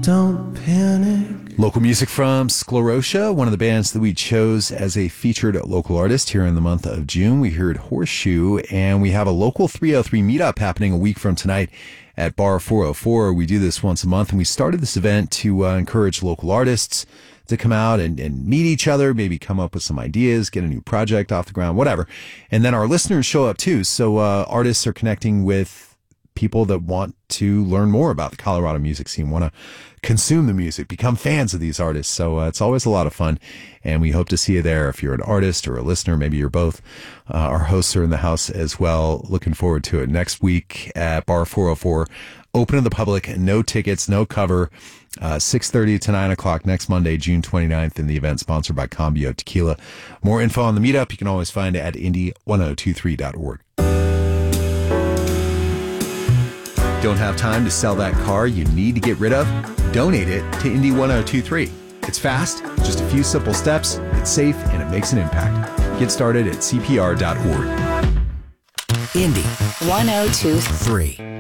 Don't panic. Local music from Sclerotia, one of the bands that we chose as a featured local artist here in the month of June. We heard Horseshoe, and we have a local 303 meetup happening a week from tonight at Bar 404. We do this once a month, and we started this event to encourage local artists to come out and meet each other, maybe come up with some ideas, get a new project off the ground, whatever. And then our listeners show up too. So artists are connecting with people that want to learn more about the Colorado music scene, want to consume the music, become fans of these artists. So it's always a lot of fun, and we hope to see you there. If you're an artist or a listener, maybe you're both. Our hosts are in the house as well. Looking forward to it. Next week at Bar 404, open to the public, no tickets, no cover, 6:30 to 9 o'clock next Monday, June 29th, in the event sponsored by Cambio Tequila. More info on the meetup you can always find at indy1023.org. Don't have time to sell that car you need to get rid of? Donate it to Indy 1023. It's fast, just a few simple steps, it's safe, and it makes an impact. Get started at CPR.org. Indy 1023.